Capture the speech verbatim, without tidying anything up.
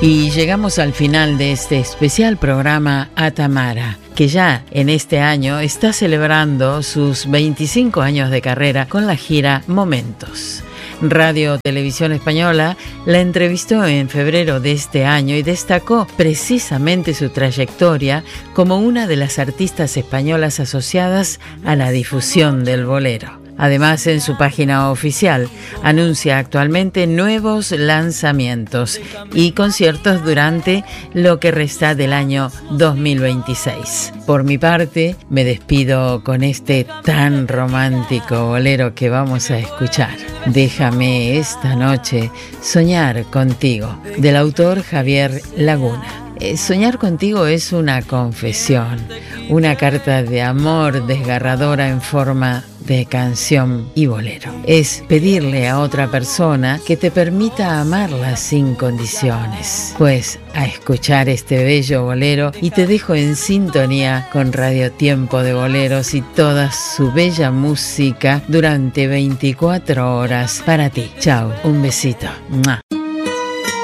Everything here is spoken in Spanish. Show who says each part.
Speaker 1: Y llegamos al final de este especial programa Atamara, que ya en este año está celebrando sus veinticinco años de carrera con la gira Momentos. Radio Televisión Española la entrevistó en febrero de este año y destacó precisamente su trayectoria como una de las artistas españolas asociadas a la difusión del bolero. Además, en su página oficial anuncia actualmente nuevos lanzamientos y conciertos durante lo que resta del año dos mil veintiséis. Por mi parte, me despido con este tan romántico bolero que vamos a escuchar. Déjame esta noche soñar contigo, del autor Javier Laguna. Soñar contigo es una confesión, una carta de amor desgarradora en forma de canción y bolero. Es pedirle a otra persona que te permita amarla sin condiciones. Pues a escuchar este bello bolero y te dejo en sintonía con Radio Tiempo de Boleros y toda su bella música durante veinticuatro horas para ti. Chao, un besito. ¡Mua!